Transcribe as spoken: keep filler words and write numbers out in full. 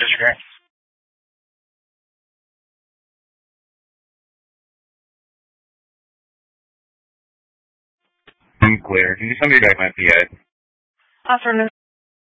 Disregard. I'm clear. Can you send me back my P A? Afternoon.